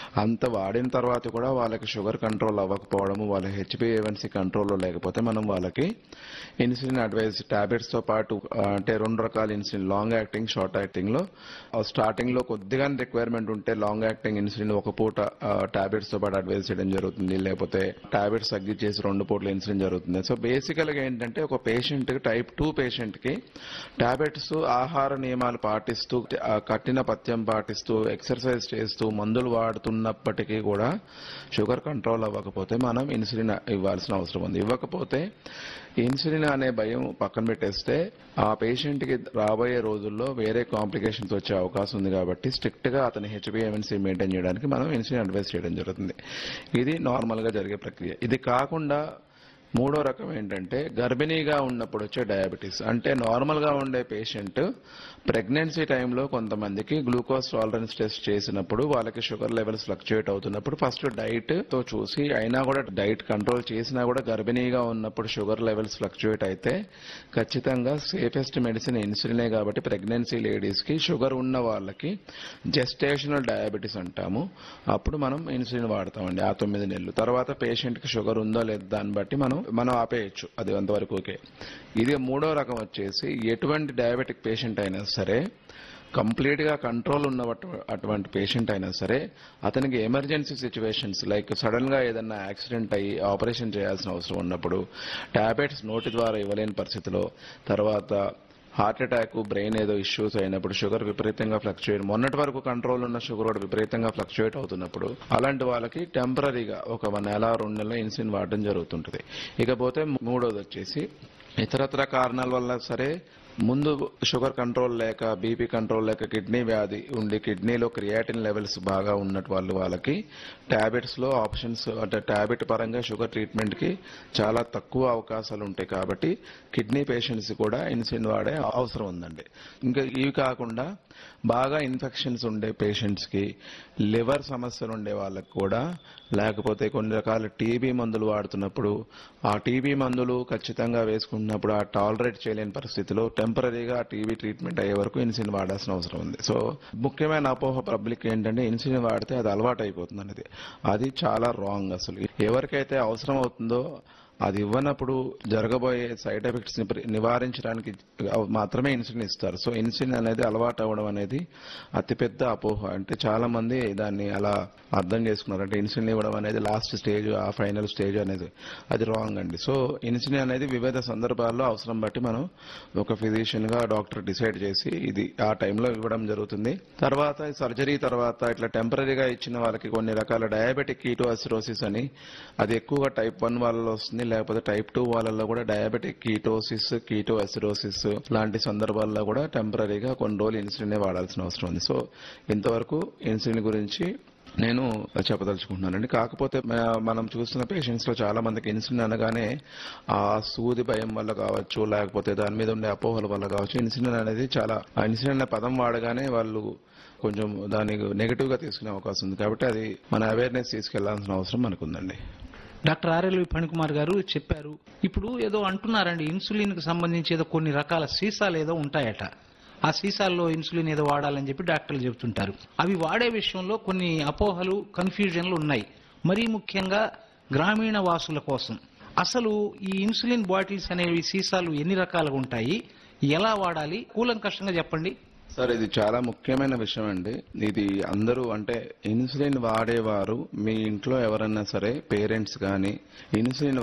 అంత వాడిన తర్వాత కూడా వాళ్ళకి షుగర్ కంట్రోల్ అవ్వకపోవడము, వాళ్ళ హెచ్బిఏవన్సీ కంట్రోల్లో లేకపోతే మనం వాళ్ళకి ఇన్సులిన్ అడ్వైస్ టాబ్లెట్స్ తో పాటు అంటే 2 రకాల insulin, long acting, short acting లో స్టార్టింగ్ లో కొద్దిగా రిక్వైర్మెంట్ ఉంటే లాంగ్ యాక్టింగ్ ఇన్సులిన్ ఒక పూట టాబ్లెట్స్ తో పాటు అడ్వైస్ చేయడం జరుగుతుంది, లేకపోతే టాబ్లెట్స్ తగ్గించేసి 2 పూటలు ఇన్సులిన్ జరుగుతుంది. సో బేసికల్ గా ఏంటంటే ఒక పేషెంట్ కి, టైప్ 2 పేషెంట్ కి టాబ్లెట్స్, ఆహార నియమాలు పాటిస్తూ, కఠిన పథ్యం పాటిస్తూ, ఎక్సర్సైజ్ చేస్తూ, మందులు వాడుతున్నప్పటికీ కూడా షుగర్ కంట్రోల్ అవ్వకపోతే మనం ఇన్సులిన్ ఇవ్వాల్సిన అవసరం ఉంది. ఇవ్వకపోతే ఇన్సులిన్ అనే భయం పక్కన పెట్టేస్తే ఆ పేషెంట్ కి రాబోయే రోజుల్లో వేరే కాంప్లికేషన్స్ వచ్చే అవకాశం ఉంది. కాబట్టి స్ట్రిక్ట్ గా అతని హెచ్బిఏవన్సీ మెయింటైన్ చేయడానికి మనం ఇన్సులిన్ అడ్వైస్ చేయడం జరుగుతుంది. ఇది నార్మల్ గా జరిగే ప్రక్రియ. ఇది కాకుండా మూడో రకం ఏంటంటే గర్భిణీగా ఉన్నప్పుడు వచ్చే డయాబెటీస్. అంటే నార్మల్ గా ఉండే పేషెంట్ ప్రెగ్నెన్సీ టైంలో కొంతమందికి గ్లూకోజ్ టాలరెన్స్ టెస్ట్ చేసినప్పుడు వాళ్ళకి షుగర్ లెవెల్స్ ఫ్లక్చుయేట్ అవుతున్నప్పుడు ఫస్ట్ డైట్ తో చూసి, అయినా కూడా డైట్ కంట్రోల్ చేసినా కూడా గర్భిణీగా ఉన్నప్పుడు షుగర్ లెవెల్స్ ఫ్లక్చుయేట్ అయితే ఖచ్చితంగా సేఫెస్ట్ మెడిసిన్ ఇన్సులినే. కాబట్టి ప్రెగ్నెన్సీ లేడీస్ కి, షుగర్ ఉన్న వాళ్ళకి జెస్టేషనల్ డయాబెటీస్ అంటాము, అప్పుడు మనం ఇన్సులిన్ వాడతామండి ఆ 9 నెలలు. తర్వాత పేషెంట్ కి షుగర్ ఉందో లేదో దాన్ని బట్టి మనం ఆపేయచ్చు, అది అంతవరకు ఓకే. ఇది మూడో రకం వచ్చేసి ఎటువంటి డయాబెటిక్ పేషెంట్ అయినా సరే, కంప్లీట్ గా కంట్రోల్ ఉన్న అటువంటి పేషెంట్ అయినా సరే, అతనికి ఎమర్జెన్సీ సిచ్యువేషన్స్ లైక్ సడన్ గా ఏదన్నా యాక్సిడెంట్ అయ్యి ఆపరేషన్ చేయాల్సిన అవసరం ఉన్నప్పుడు, టాబ్లెట్స్ నోటి ద్వారా ఇవ్వలేని పరిస్థితిలో, తర్వాత హార్ట్ అటాక్, బ్రెయిన్ ఏదో ఇష్యూస్ అయినప్పుడు, షుగర్ విపరీతంగా ఫ్లక్చుయేట్, మొన్నటి వరకు కంట్రోల్ ఉన్న షుగర్ కూడా విపరీతంగా ఫ్లక్చుయేట్ అవుతున్నప్పుడు, అలాంటి వాళ్ళకి టెంపరీగా ఒక 1 నెల 2 నెలలు ఇన్సులిన్ వాడడం జరుగుతుంటుంది. ఇకపోతే మూడోది వచ్చేసి ఇతరత్ర కారణాల వల్ల సరే, ముందు షుగర్ కంట్రోల్ లేక, బీపీ కంట్రోల్ లేక, కిడ్నీ వ్యాధి ఉండి కిడ్నీలో క్రియాటిన్ లెవెల్స్ బాగా ఉన్నట్టు వాళ్ళకి టాబ్లెట్స్ లో ఆప్షన్స్, అంటే టాబ్లెట్ పరంగా షుగర్ ట్రీట్మెంట్ కి చాలా తక్కువ అవకాశాలు ఉంటాయి. కాబట్టి కిడ్నీ పేషెంట్స్ కూడా ఇన్సులిన్ వాడే అవసరం ఉందండి. ఇంకా ఇవి కాకుండా బాగా ఇన్ఫెక్షన్స్ ఉండే పేషెంట్స్ కి, లివర్ సమస్యలు ఉండే వాళ్ళకి కూడా, లేకపోతే కొన్ని రకాల టీబీ మందులు వాడుతున్నప్పుడు, ఆ టీబీ మందులు ఖచ్చితంగా వేసుకుంటున్నప్పుడు ఆ టాలరేట్ చేయలేని పరిస్థితిలో టెంపరీగా టీబీ ట్రీట్మెంట్ అయ్యే వరకు ఇన్సులిన్ వాడాల్సిన అవసరం ఉంది. సో ముఖ్యమైన అపోహ పబ్లిక్ ఏంటంటే ఇన్సులిన్ వాడితే అది అలవాటు అయిపోతుంది అనేది. అది చాలా రాంగ్. అసలు ఎవరికైతే అవసరం అవుతుందో అది ఇవ్వనప్పుడు జరగబోయే సైడ్ ఎఫెక్ట్స్ ని నివారించడానికి మాత్రమే ఇన్సులిన్ ఇస్తారు. సో ఇన్సులిన్ అనేది అలవాటు అవ్వడం అనేది అతిపెద్ద అపోహ. అంటే చాలా మంది దాన్ని అలా అర్థం చేసుకున్నారు, అంటే ఇన్సులిన్ ఇవ్వడం అనేది లాస్ట్ స్టేజ్, ఆ ఫైనల్ స్టేజ్ అనేది. అది రాంగ్ అండి. సో ఇన్సులిన్ అనేది వివిధ సందర్భాల్లో అవసరం బట్టి మనం ఒక ఫిజిషియన్ గా డాక్టర్ డిసైడ్ చేసి ఇది ఆ టైంలో ఇవ్వడం జరుగుతుంది. తర్వాత సర్జరీ తర్వాత ఇట్లా టెంపరీగా ఇచ్చిన వాళ్ళకి కొన్ని రకాల డయాబెటిక్ కీటోసిరోసిస్ అని, అది ఎక్కువగా టైప్ 1 వాళ్ళలో వస్తుంది, లేకపోతే టైప్ 2 వాళ్ళలో కూడా డయాబెటిక్ కీటోసిస్, కీటోసిరోసిస్ లాంటి సందర్భాల్లో కూడా టెంపరీగా కొన్ని రోజులు ఇన్సులిన్ వాడాల్సిన అవసరం ఉంది. సో ఇంతవరకు ఇన్సులిన్ గురించి నేను చెప్పదలుచుకుంటున్నానండి. కాకపోతే మనం చూస్తున్న పేషెంట్స్ లో చాలా మందికి ఇన్సులిన్ అనగానే ఆ సూది భయం వల్ల కావచ్చు, లేకపోతే దాని మీద ఉండే అపోహల వల్ల కావచ్చు, ఇన్సులిన్ అనేది ఇన్సులిన్ అనే పదం వాడగానే వాళ్ళు కొంచెం దాన్ని నెగటివ్ గా తీసుకునే అవకాశం ఉంది. కాబట్టి అది మన అవేర్నెస్ తీసుకెళ్లాల్సిన అవసరం మనకుందండి. డాక్టర్ ఆర్ఎల్వి ఫణికుమార్ గారు చెప్పారు. ఇప్పుడు ఏదో అంటున్నారండి, ఇన్సులిన్ కు సంబంధించి ఏదో కొన్ని రకాల సీసాలు ఏదో ఉంటాయట, ఆ సీసాల్లో ఇన్సులిన్ ఏదో వాడాలని చెప్పి డాక్టర్లు చెబుతుంటారు. అవి వాడే విషయంలో కొన్ని అపోహలు, కన్ఫ్యూజన్లు ఉన్నాయి. మరీ ముఖ్యంగా గ్రామీణ వాసుల కోసం అసలు ఈ ఇన్సులిన్ బాటిల్స్ అనేవి, సీసాలు ఎన్ని రకాలుగా ఉంటాయి, ఎలా వాడాలి, కూలంకషంగా చెప్పండి. సార్, ఇది చాలా ముఖ్యమైన విషయం అండి. ఇది అందరూ, అంటే ఇన్సులిన్ వాడేవారు మీ ఇంట్లో ఎవరన్నా సరే, పేరెంట్స్ కానీ ఇన్సులిన్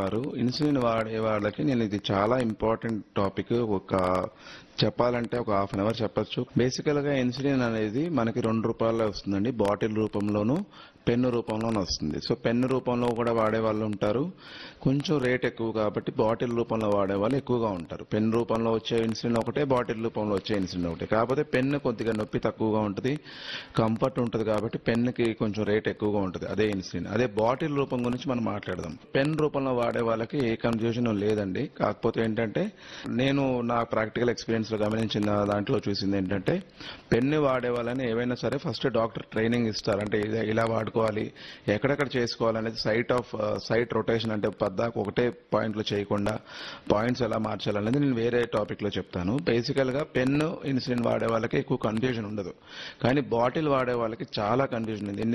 వాడే వాళ్ళకి నేను ఇది చాలా ఇంపార్టెంట్ టాపిక్. చెప్పాలంటే ఒక హాఫ్ అన్ అవర్ చెప్పొచ్చు. బేసికల్ గా ఇన్సులిన్ అనేది మనకి 2 రూపాయల్లో వస్తుందండి. బాటిల్ రూపంలోనూ, పెన్ను రూపంలోనూ వస్తుంది. సో పెన్ను రూపంలో కూడా వాడే వాళ్ళు ఉంటారు. కొంచెం రేట్ ఎక్కువ కాబట్టి బాటిల్ రూపంలో వాడే వాళ్ళు ఎక్కువగా ఉంటారు. పెన్ రూపంలో వచ్చే ఇన్సులిన్ ఒకటే, బాటిల్ రూపంలో వచ్చే ఇన్సులిన్ ఒకటే. కాకపోతే పెన్ను కొద్దిగా నొప్పి తక్కువగా ఉంటుంది, కంఫర్ట్ ఉంటుంది, కాబట్టి పెన్నుకి కొంచెం రేట్ ఎక్కువగా ఉంటుంది. అదే ఇన్సులిన్. అదే బాటిల్ రూపం గురించి మనం మాట్లాడదాం. పెన్ రూపంలో వాడే వాళ్ళకి ఏ కన్ఫ్యూజన్ లేదండి. కాకపోతే ఏంటంటే నేను నా ప్రాక్టికల్ ఎక్స్పీరియన్స్ లో గమనించిన దాంట్లో చూసింది ఏంటంటే, పెన్ను వాడే వాళ్ళని ఏవైనా సరే ఫస్ట్ డాక్టర్ ట్రైనింగ్ ఇస్తారు. అంటే ఇలా వాడుకోవాలి, ఎక్కడెక్కడ చేసుకోవాలనేది సైట్ రొటేషన్, అంటే పద్దాకు ఒకటే పాయింట్లు చేయకుండా పాయింట్స్ ఎలా మార్చాలనేది నేను వేరే టాపిక్ లో చెప్తాను. బేసికల్ గా పెన్ను ఇన్సులిన్ వాడే వాళ్ళకి ఎక్కువ కన్ఫ్యూజన్ ఉండదు, కానీ బాటిల్ వాడే వాళ్ళకి చాలా కన్ఫ్యూజన్ ఉంది.